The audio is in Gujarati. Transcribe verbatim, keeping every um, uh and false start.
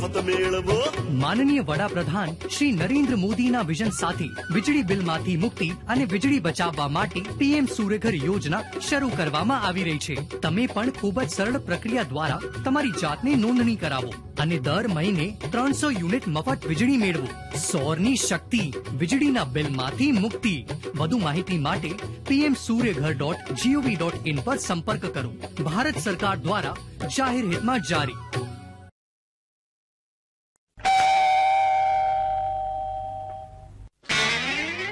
મફત મેળવો. માનનીય વડાપ્રધાન શ્રી નરેન્દ્ર મોદીના વિઝન સાથે વીજળી બિલમાંથી મુક્તિ અને વીજળી બચાવવા માટે પીએમ સૂર્યઘર યોજના શરૂ કરવામાં આવી રહી છે. તમે પણ ખૂબ જ સરળ પ્રક્રિયા દ્વારા તમારી જાતને નોંધણી કરાવો અને દર મહિને ત્રણસો યુનિટ મફત વીજળી મેળવો. સૌરની શક્તિ, વીજળીના બિલમાંથી મુક્તિ. વધુ માહિતી માટે PM Suryaghar dot GOV dot in પર સંપર્ક કરો. ભારત સરકાર દ્વારા જાહેર હિતમાં જારી.